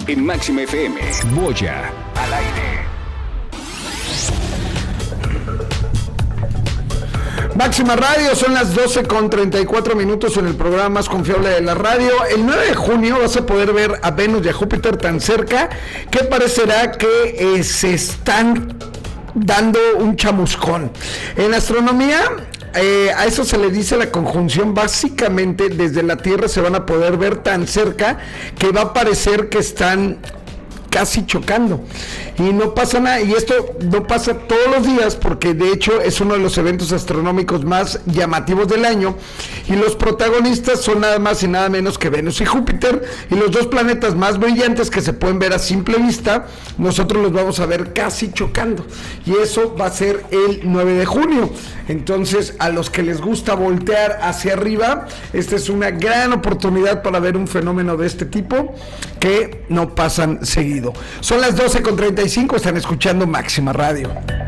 en Máxima FM. Boya al aire. Máxima Radio, son las 12:34 en el programa más confiable de la radio. El 9 de junio vas a poder ver a Venus y a Júpiter tan cerca que parecerá que se están dando un chamuscón. En astronomía, a eso se le dice la conjunción. Básicamente desde la Tierra se van a poder ver tan cerca que va a parecer que están casi chocando y no pasa nada, y esto no pasa todos los días porque de hecho es uno de los eventos astronómicos más llamativos del año, y los protagonistas son nada más y nada menos que Venus y Júpiter, y los dos planetas más brillantes que se pueden ver a simple vista, nosotros los vamos a ver casi chocando, y eso va a ser el 9 de junio. Entonces, a los que les gusta voltear hacia arriba, esta es una gran oportunidad para ver un fenómeno de este tipo que no pasan seguido. Son las 12:35, están escuchando Máxima Radio.